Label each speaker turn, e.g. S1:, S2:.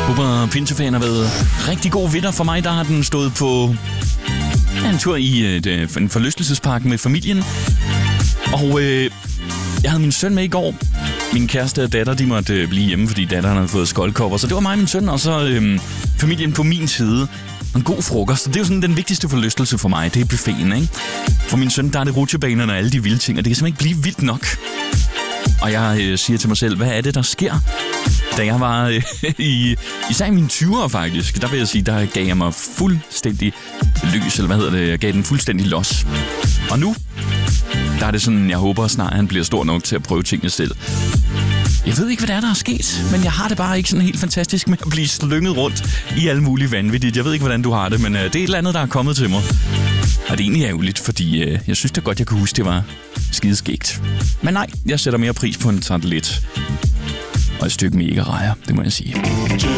S1: Håber pinseferien har været rigtig god vinter. For mig, der har den stået på en tur i en forlystelsespark med familien. Og jeg havde min søn med i går. Min kæreste og datter, de måtte blive hjemme, fordi datteren havde fået skoldkopper. Så det var mig og min søn, og så familien på min side. En god frokost. Det er jo sådan den vigtigste forlystelse for mig. Det er buffeten, ikke? For min søn, der er det rutsjebanerne og alle de vilde ting, og det kan simpelthen ikke blive vildt nok. Og jeg siger til mig selv, hvad er det, der sker? Da jeg var især i mine 20'ere faktisk, der vil jeg sige, der gav jeg mig fuldstændig lys, eller hvad hedder det? Jeg gav den fuldstændig los. Og nu, der er det sådan, jeg håber snart, han bliver stor nok til at prøve tingene selv. Jeg ved ikke, hvad der er sket, men jeg har det bare ikke sådan helt fantastisk med at blive slynget rundt i alle mulige vanvittigt. Jeg ved ikke, hvordan du har det, men det er et eller andet, der er kommet til mig. Og det er egentlig ærgerligt, fordi jeg synes da godt, jeg kan huske, det var skideskægt. Men nej, jeg sætter mere pris på en tartelet og et stykke mega rejer, det må jeg sige.